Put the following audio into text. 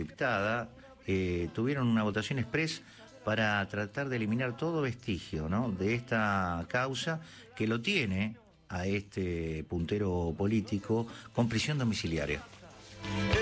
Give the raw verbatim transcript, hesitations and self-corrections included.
diputada, eh, tuvieron una votación express para tratar de eliminar todo vestigio, ¿no?, de esta causa que lo tiene a este puntero político con prisión domiciliaria.